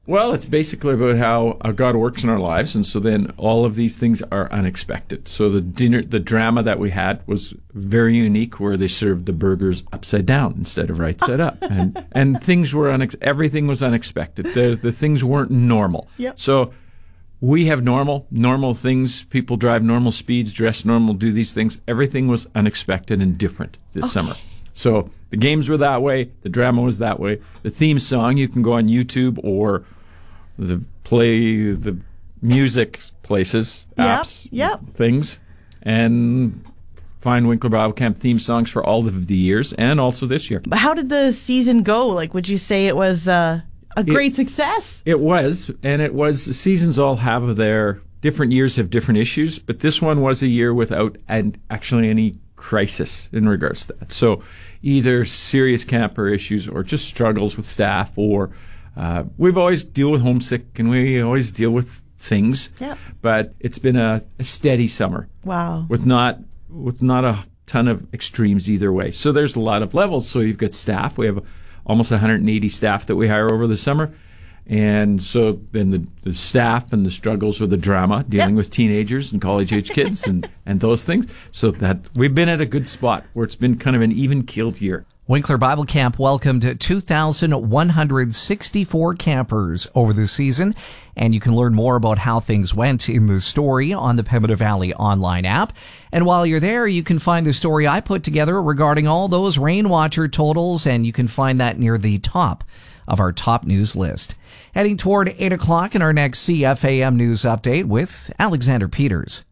Well, it's basically about how God works in our lives, and so then all of these things are unexpected. So the drama that we had was very unique, where they served the burgers upside down instead of right side up, and things were everything was unexpected. The things weren't normal. Yep. So we have normal things. People drive normal speeds, dress normal, do these things. Everything was unexpected and different this summer. So the games were that way. The drama was that way. The theme song, you can go on YouTube or the music places, apps, things, and find Winkler Bible Camp theme songs for all of the years and also this year. How did the season go? Like, would you say it was a great success? It was, and it was. The seasons all have their different years have different issues, but this one was a year without actually any crisis in regards to that. So either serious camper issues or just struggles with staff, or we've always deal with homesick and we always deal with things. Yep. But it's been a steady summer. Wow. With not a ton of extremes either way. So there's a lot of levels. So you've got staff. We have almost 180 staff that we hire over the summer. And so then the staff and the struggles or the drama dealing with teenagers and college-age kids and those things. So that we've been at a good spot where it's been kind of an even-keeled year. Winkler Bible Camp welcomed 2,164 campers over the season, and you can learn more about how things went in the story on the Pembina Valley online app. And while you're there, you can find the story I put together regarding all those Rainwatcher totals, and you can find that near the top of our top news list. Heading toward 8 o'clock in our next CFAM news update with Alexander Peters.